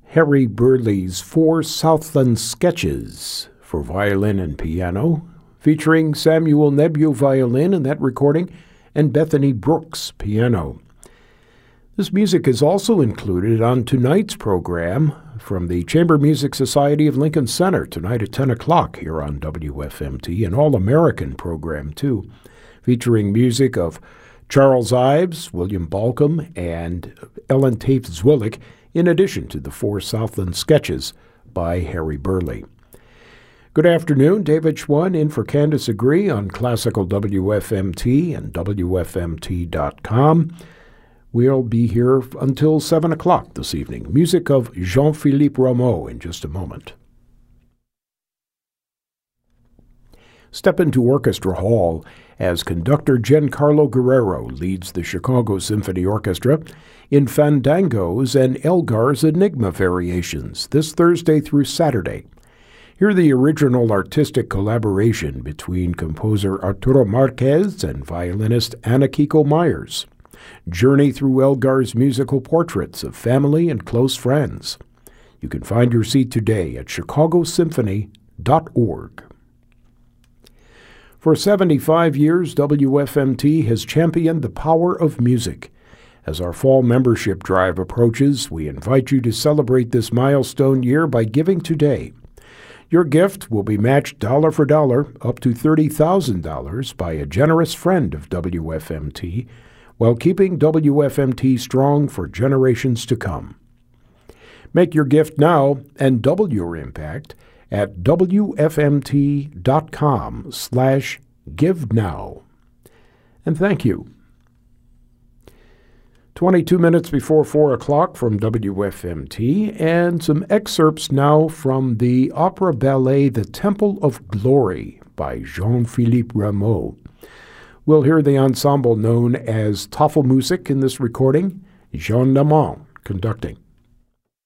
Harry Burleigh's Four Southland Sketches for violin and piano, featuring Samuel Nebeu violin in that recording and Bethany Brooks piano. This music is also included on tonight's program from the Chamber Music Society of Lincoln Center tonight at 10 o'clock here on WFMT, an all-American program too, featuring music of Charles Ives, William Balcom, and Ellen Tate Zwillick, in addition to the Four Southland Sketches by Harry Burleigh. Good afternoon, David Schwann in for Candace Agree on Classical WFMT and WFMT.com. We'll be here until 7 o'clock this evening. Music of Jean-Philippe Rameau in just a moment. Step into Orchestra Hall as conductor Giancarlo Guerrero leads the Chicago Symphony Orchestra in Fandangos and Elgar's Enigma variations this Thursday through Saturday. Hear the original artistic collaboration between composer Arturo Marquez and violinist Anna Kiko Myers. Journey through Elgar's musical portraits of family and close friends. You can find your seat today at chicagosymphony.org. For 75 years, WFMT has championed the power of music. As our fall membership drive approaches, we invite you to celebrate this milestone year by giving today. Your gift will be matched dollar for dollar, up to $30,000, by a generous friend of WFMT, while keeping WFMT strong for generations to come. Make your gift now and double your impact at WFMT.com/GiveNow. And thank you. 22 minutes before 4 o'clock from WFMT, and some excerpts now from the opera ballet The Temple of Glory by Jean-Philippe Rameau. We'll hear the ensemble known as Tafelmusik in this recording, Jean Lamont conducting.